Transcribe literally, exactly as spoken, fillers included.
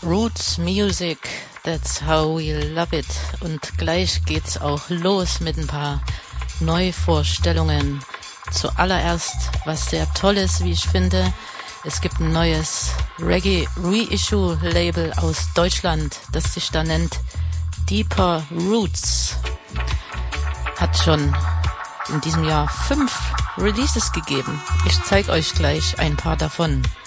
Roots Music, that's how we love it. Und gleich geht's auch los mit ein paar Neuvorstellungen. Zuallererst, was sehr toll ist, wie ich finde, es gibt ein neues Reggae Reissue Label aus Deutschland, das sich da nennt Deeper Roots. Hat schon in diesem Jahr fünf Releases gegeben. Ich zeige euch gleich ein paar davon.